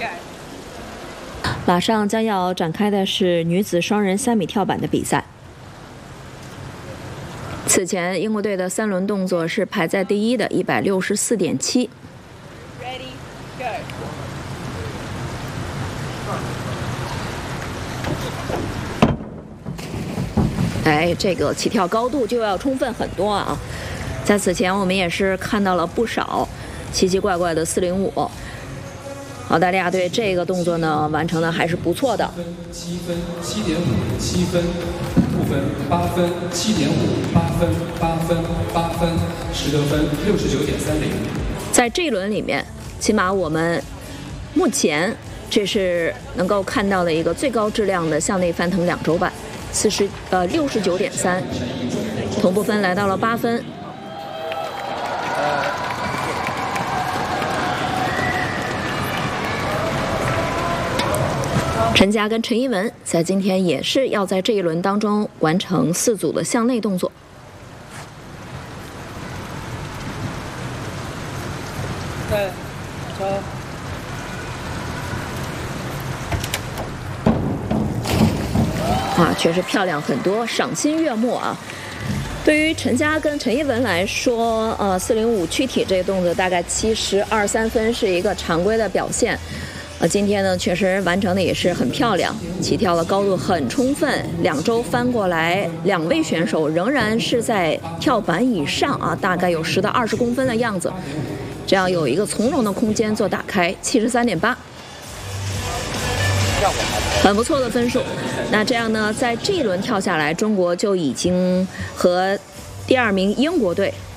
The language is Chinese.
马上将要展开的是女子双人3米跳板的比赛。此前，英国队的3轮动作是排在第一的164.7。哎，这个起跳高度就要充分很多啊！在此前，我们也是看到了不少奇奇怪怪的405。澳大利亚队这个动作呢，完成的还是不错的。 7分、7.5、7分，不分8分、7.5、8分、8分、8分，10得分69.30。 在这一轮里面，起码我们目前这是能够看到的一个最高质量的向内翻腾2轴板，69.3，同步分来到了8分。陈佳跟陈一文在今天也是要在这一轮当中完成4组的向内动作。 对，走。 啊，确实漂亮很多，赏心悦目啊！对于陈佳跟陈一文来说，405躯体这个动作大概72.3分是一个常规的表现。今天呢，确实完成的也是很漂亮，起跳的高度很充分，2周翻过来，2位选手仍然是在跳板以上啊，大概有10到20公分的样子，这样有一个从容的空间做打开，73.8。很不错的分数。那这样呢，在这一轮跳下来，中国就已经和第2名英国队